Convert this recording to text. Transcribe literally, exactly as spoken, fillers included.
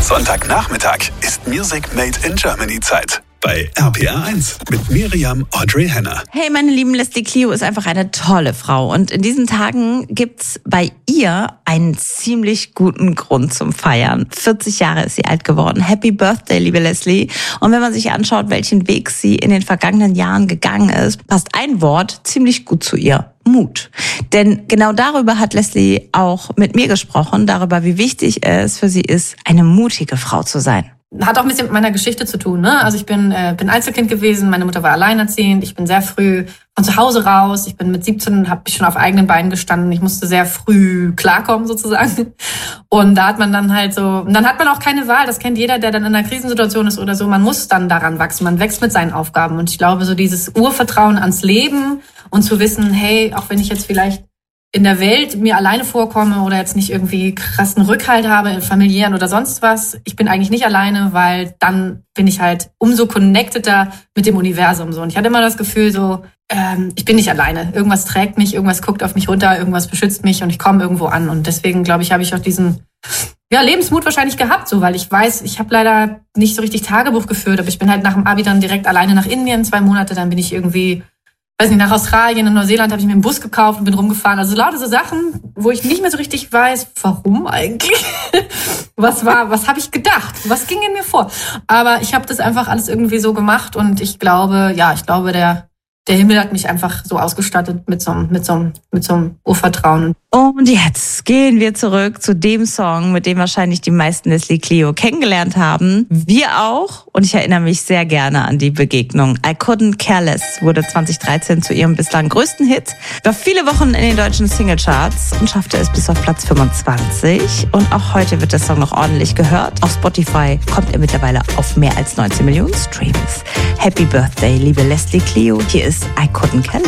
Sonntagnachmittag ist Music Made in Germany Zeit. Bei R P R eins mit Miriam Audrey Henner. Hey, meine lieben, Leslie Clio ist einfach eine tolle Frau. Und in diesen Tagen gibt's bei ihr einen ziemlich guten Grund zum Feiern. vierzig Jahre ist sie alt geworden. Happy Birthday, liebe Leslie. Und wenn man sich anschaut, welchen Weg sie in den vergangenen Jahren gegangen ist, passt ein Wort ziemlich gut zu ihr. Mut. Denn genau darüber hat Leslie auch mit mir gesprochen, darüber, wie wichtig es für sie ist, eine mutige Frau zu sein. Hat auch ein bisschen mit meiner Geschichte zu tun, ne? Also ich bin äh, bin Einzelkind gewesen, meine Mutter war alleinerziehend, ich bin sehr früh von zu Hause raus, ich bin mit siebzehn, habe ich schon auf eigenen Beinen gestanden, ich musste sehr früh klarkommen sozusagen. Und da hat man dann halt so, und dann hat man auch keine Wahl, das kennt jeder, der dann in einer Krisensituation ist oder so, man muss dann daran wachsen, man wächst mit seinen Aufgaben. Und ich glaube, so dieses Urvertrauen ans Leben und zu wissen, hey, auch wenn ich jetzt vielleicht in der Welt mir alleine vorkomme oder jetzt nicht irgendwie krassen Rückhalt habe in familiären oder sonst was, ich bin eigentlich nicht alleine, weil dann bin ich halt umso connecteder mit dem Universum so. Und ich hatte immer das Gefühl so, ähm, ich bin nicht alleine. Irgendwas trägt mich, irgendwas guckt auf mich runter, irgendwas beschützt mich und ich komme irgendwo an. Und deswegen, glaube ich, habe ich auch diesen ja, Lebensmut wahrscheinlich gehabt, so, weil ich weiß, ich habe leider nicht so richtig Tagebuch geführt, aber ich bin halt nach dem Abi dann direkt alleine nach Indien, zwei Monate, dann bin ich irgendwie weiß nicht, nach Australien, in Neuseeland habe ich mir einen Bus gekauft und bin rumgefahren. Also lauter so Sachen, wo ich nicht mehr so richtig weiß, warum eigentlich? Was war, was habe ich gedacht? Was ging in mir vor? Aber ich habe das einfach alles irgendwie so gemacht und ich glaube, ja, ich glaube, der der Himmel hat mich einfach so ausgestattet mit so einem, mit so einem, mit so einem Urvertrauen. Und jetzt gehen wir zurück zu dem Song, mit dem wahrscheinlich die meisten Leslie Clio kennengelernt haben. Wir auch. Und ich erinnere mich sehr gerne an die Begegnung. I Couldn't Care Less wurde zwanzig dreizehn zu ihrem bislang größten Hit. War viele Wochen in den deutschen Singlecharts und schaffte es bis auf Platz fünfundzwanzig. Und auch heute wird der Song noch ordentlich gehört. Auf Spotify kommt er mittlerweile auf mehr als neunzehn Millionen Streams. Happy Birthday, liebe Leslie Clio. Hier ist I Couldn't Care Less.